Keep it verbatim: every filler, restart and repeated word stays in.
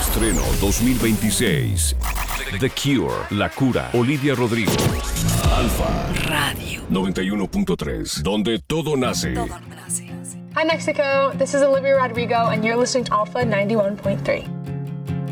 Estreno dos mil veintiséis. The Cure, La Cura, Olivia Rodrigo. Alfa Radio noventa y uno punto tres, donde todo nace. Todo nace. Hi Mexico, this is Olivia Rodrigo and you're listening to Alpha ninety-one point three.